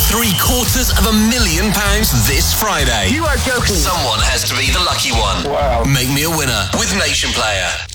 £750,000 this Friday. You are joking. Someone has to be the lucky one. Wow. Make me a winner with Nation Player.